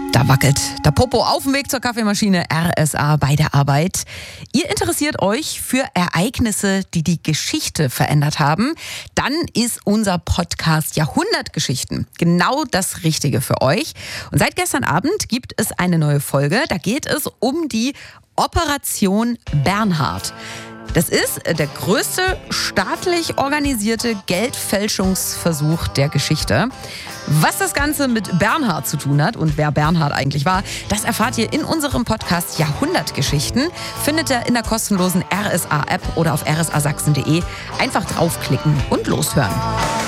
Da wackelt der Popo auf dem Weg zur Kaffeemaschine, RSA bei der Arbeit. Ihr interessiert euch für Ereignisse, die die Geschichte verändert haben? Dann ist unser Podcast Jahrhundertgeschichten genau das Richtige für euch. Und seit gestern Abend gibt es eine neue Folge. Da geht es um die Operation Bernhard. Das ist der größte staatlich organisierte Geldfälschungsversuch der Geschichte. Was das Ganze mit Bernhard zu tun hat und wer Bernhard eigentlich war, das erfahrt ihr in unserem Podcast Jahrhundertgeschichten. Findet ihr in der kostenlosen RSA-App oder auf rsasachsen.de. Einfach draufklicken und loshören.